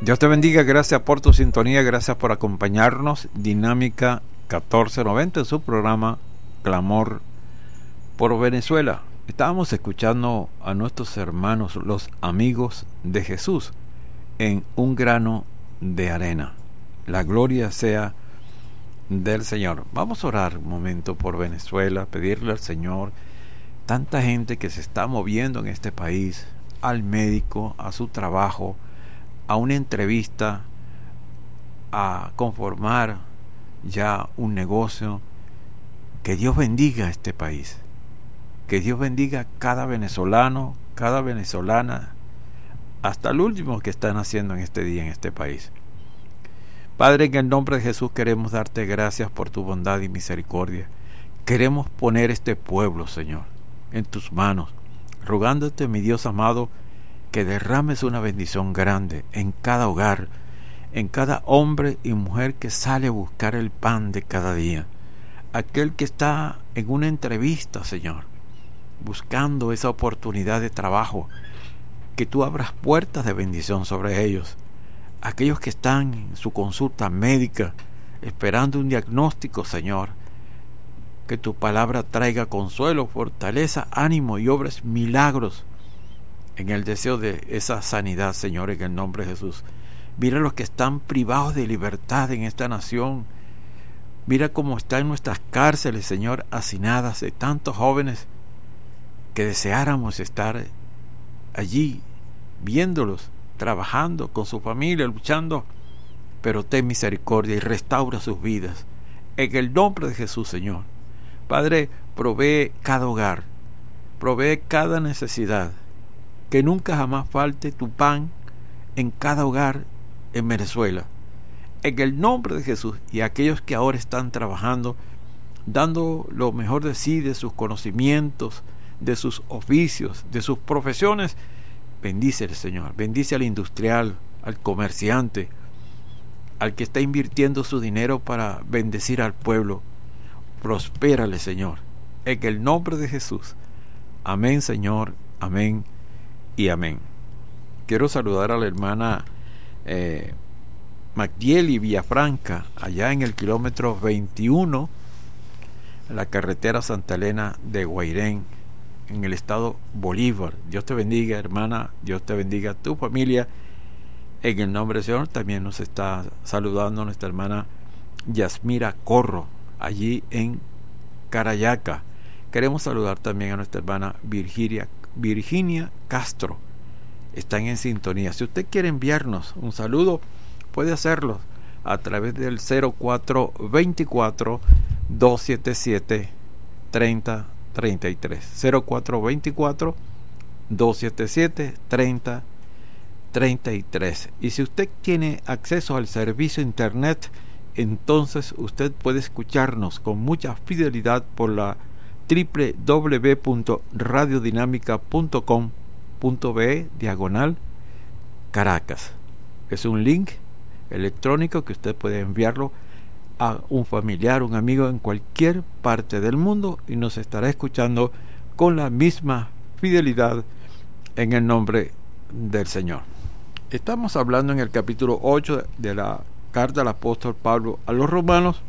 Dios te bendiga, gracias por tu sintonía, gracias por acompañarnos. Dinámica 1490 en su programa Clamor por Venezuela. Estábamos escuchando a nuestros hermanos, los amigos de Jesús, en Un grano de arena. La gloria sea del Señor. Vamos a orar un momento por Venezuela, pedirle al Señor, tanta gente que se está moviendo en este país, al médico, a su trabajo, a una entrevista, a conformar ya un negocio. Que Dios bendiga a este país, que Dios bendiga a cada venezolano, cada venezolana, hasta el último que están haciendo en este día en este país. Padre, en el nombre de Jesús queremos darte gracias por tu bondad y misericordia. Queremos poner este pueblo, Señor, en tus manos, rogándote, mi Dios amado, que derrames una bendición grande en cada hogar, en cada hombre y mujer que sale a buscar el pan de cada día. Aquel que está en una entrevista, Señor, buscando esa oportunidad de trabajo, que tú abras puertas de bendición sobre ellos. Aquellos que están en su consulta médica, esperando un diagnóstico, Señor, que tu palabra traiga consuelo, fortaleza, ánimo y obres milagros en el deseo de esa sanidad, Señor, en el nombre de Jesús. Mira los que están privados de libertad en esta nación. Mira cómo están nuestras cárceles, Señor, hacinadas de tantos jóvenes que deseáramos estar allí, viéndolos, trabajando con su familia, luchando. Pero ten misericordia y restaura sus vidas. En el nombre de Jesús, Señor. Padre, provee cada hogar, provee cada necesidad. Que nunca jamás falte tu pan en cada hogar en Venezuela. En el nombre de Jesús, y aquellos que ahora están trabajando, dando lo mejor de sí, de sus conocimientos, de sus oficios, de sus profesiones, bendícele, Señor. Bendice al industrial, al comerciante, al que está invirtiendo su dinero para bendecir al pueblo. Prospérale, Señor, en el nombre de Jesús. Amén, Señor. Amén y amén. Quiero saludar a la hermana Magdieli Villafranca, allá en el kilómetro 21, en la carretera Santa Elena de Guairén, en el estado Bolívar. Dios te bendiga, hermana. Dios te bendiga a tu familia. En el nombre del Señor. También nos está saludando nuestra hermana Yasmira Corro, allí en Carayaca. Queremos saludar también a nuestra hermana Virginia Castro. Están en sintonía. Si usted quiere enviarnos un saludo, puede hacerlo a través del 0424 277 3033. 0424 277 3033. Y si usted tiene acceso al servicio internet, entonces usted puede escucharnos con mucha fidelidad por la www.radiodinámica.com.be/Caracas. Es un link electrónico que usted puede enviarlo a un familiar, un amigo en cualquier parte del mundo, y nos estará escuchando con la misma fidelidad en el nombre del Señor. Estamos hablando en el capítulo 8 de la carta del apóstol Pablo a los romanos,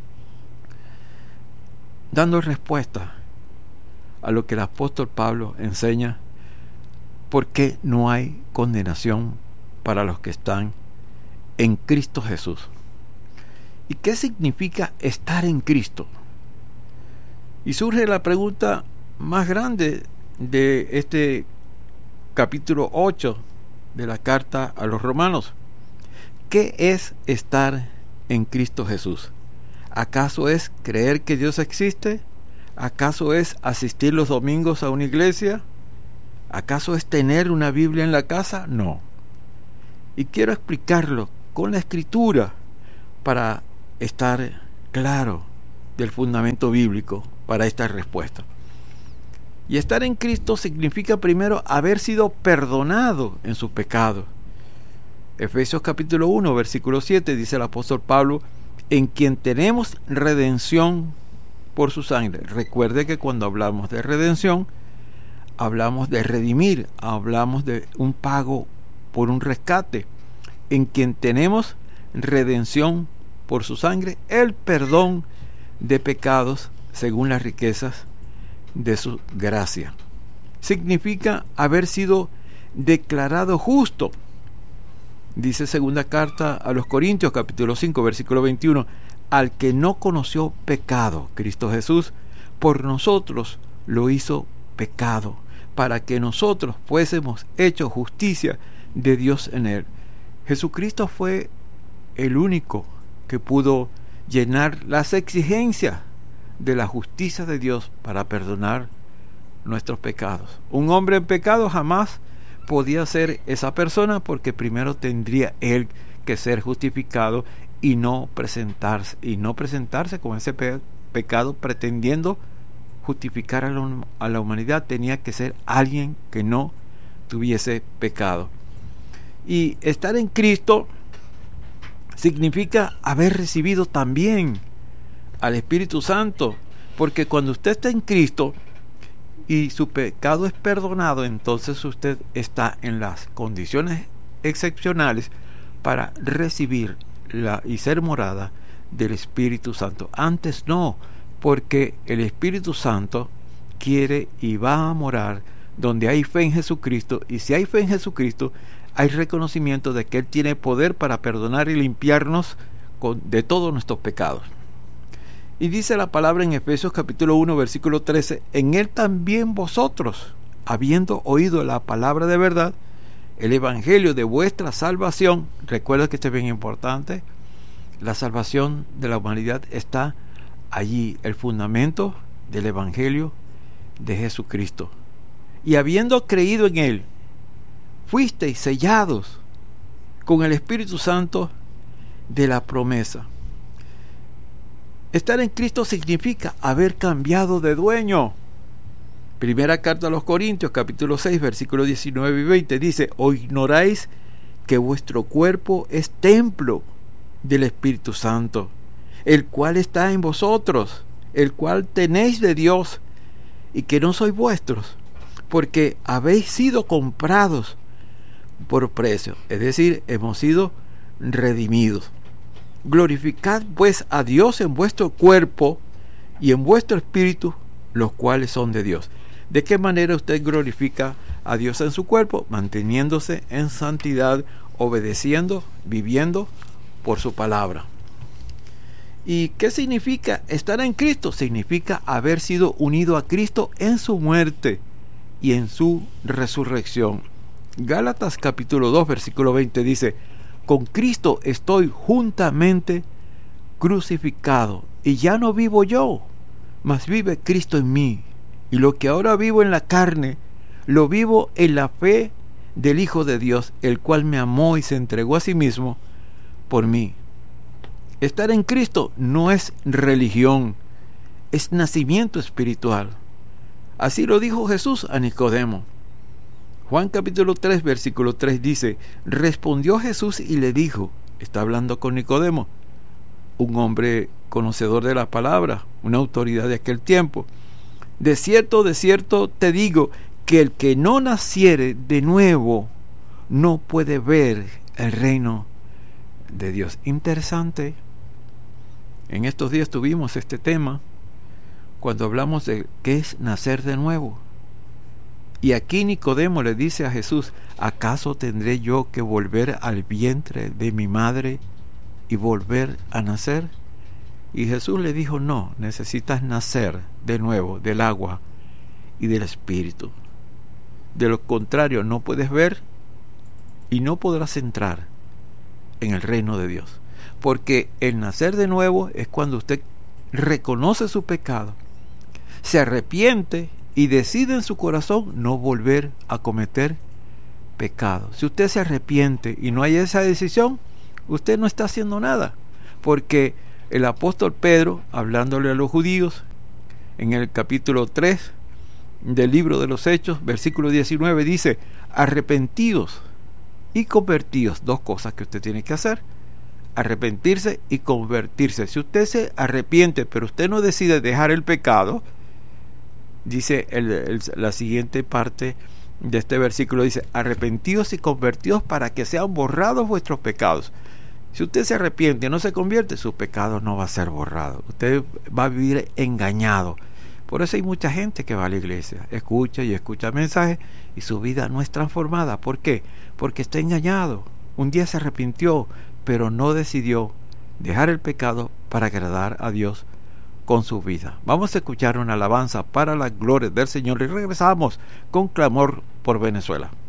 dando respuesta a lo que el apóstol Pablo enseña, por qué no hay condenación para los que están en Cristo Jesús. ¿Y qué significa estar en Cristo? Y surge la pregunta más grande de este capítulo 8 de la carta a los romanos. ¿Qué es estar en Cristo Jesús? ¿Acaso es creer que Dios existe? ¿Acaso es asistir los domingos a una iglesia? ¿Acaso es tener una Biblia en la casa? No. Y quiero explicarlo con la Escritura para estar claro del fundamento bíblico para esta respuesta. Y estar en Cristo significa primero haber sido perdonado en sus pecados. Efesios capítulo 1, versículo 7 dice el apóstol Pablo: en quien tenemos redención por su sangre. Recuerde que cuando hablamos de redención, hablamos de redimir, hablamos de un pago por un rescate. en quien tenemos redención por su sangre, el perdón de pecados según las riquezas de su gracia. Significa haber sido declarado justo. Dice segunda carta a los Corintios, capítulo 5, versículo 21, al que no conoció pecado, Cristo Jesús, por nosotros lo hizo pecado, para que nosotros fuésemos hechos justicia de Dios en él. Jesucristo fue el único que pudo llenar las exigencias de la justicia de Dios para perdonar nuestros pecados. Un hombre en pecado jamás podía ser esa persona, porque primero tendría él que ser justificado y no presentarse con ese pecado pretendiendo justificar a la humanidad. Tenía que ser alguien que no tuviese pecado. Y estar en Cristo significa haber recibido también al Espíritu Santo, porque cuando usted está en Cristo y su pecado es perdonado, entonces usted está en las condiciones excepcionales para recibir y ser morada del Espíritu Santo. Antes no, porque el Espíritu Santo quiere y va a morar donde hay fe en Jesucristo, y si hay fe en Jesucristo, hay reconocimiento de que Él tiene poder para perdonar y limpiarnos de todos nuestros pecados. Y dice la palabra en Efesios capítulo 1, versículo 13, en Él también vosotros, habiendo oído la palabra de verdad, el evangelio de vuestra salvación. Recuerda que esto es bien importante. La salvación de la humanidad está allí, el fundamento del evangelio de Jesucristo. Y habiendo creído en Él, fuisteis sellados con el Espíritu Santo de la promesa. Estar en Cristo significa haber cambiado de dueño. Primera carta a los Corintios, capítulo 6, versículos 19 y 20, dice: ¿o ignoráis que vuestro cuerpo es templo del Espíritu Santo, el cual está en vosotros, el cual tenéis de Dios, y que no sois vuestros, porque habéis sido comprados por precio? Es decir, hemos sido redimidos. Glorificad pues a Dios en vuestro cuerpo y en vuestro espíritu, los cuales son de Dios. ¿De qué manera usted glorifica a Dios en su cuerpo? Manteniéndose en santidad, obedeciendo, viviendo por su palabra. ¿Y qué significa estar en Cristo? Significa haber sido unido a Cristo en su muerte y en su resurrección. Gálatas capítulo 2, versículo 20 dice: con Cristo estoy juntamente crucificado, y ya no vivo yo, mas vive Cristo en mí. Y lo que ahora vivo en la carne, lo vivo en la fe del Hijo de Dios, el cual me amó y se entregó a sí mismo por mí. Estar en Cristo no es religión, es nacimiento espiritual. Así lo dijo Jesús a Nicodemo. Juan capítulo 3, versículo 3 dice: respondió Jesús y le dijo, está hablando con Nicodemo, un hombre conocedor de la palabra, una autoridad de aquel tiempo: de cierto te digo, que el que no naciere de nuevo no puede ver el reino de Dios. Interesante. En estos días tuvimos este tema cuando hablamos de qué es nacer de nuevo. Y aquí Nicodemo le dice a Jesús: ¿acaso tendré yo que volver al vientre de mi madre y volver a nacer? Y Jesús le dijo: no, necesitas nacer de nuevo del agua y del Espíritu. De lo contrario, no puedes ver y no podrás entrar en el reino de Dios. Porque el nacer de nuevo es cuando usted reconoce su pecado, se arrepiente y decide en su corazón no volver a cometer pecado. Si usted se arrepiente y no hay esa decisión, usted no está haciendo nada, porque el apóstol Pedro, hablándole a los judíos en el capítulo 3 del libro de los Hechos, versículo 19, dice: arrepentidos y convertidos. Dos cosas que usted tiene que hacer: arrepentirse y convertirse. Si usted se arrepiente pero usted no decide dejar el pecado, dice la siguiente parte de este versículo dice: arrepentíos y convertidos para que sean borrados vuestros pecados. Si usted se arrepiente y no se convierte, su pecado no va a ser borrado. Usted va a vivir engañado. Por eso hay mucha gente que va a la iglesia, escucha y escucha mensajes y su vida no es transformada. ¿Por qué? Porque está engañado. Un día se arrepintió, pero no decidió dejar el pecado para agradar a Dios con su vida. Vamos a escuchar una alabanza para la gloria del Señor y regresamos con Clamor por Venezuela.